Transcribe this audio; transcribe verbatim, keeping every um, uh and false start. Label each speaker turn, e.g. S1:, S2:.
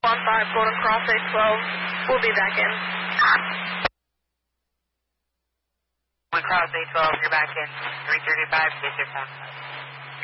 S1: one five, Golden Cross eight twelve. We'll be back in.
S2: Golden Cross eight twelve, you're back in. three thirty-five, get your phone.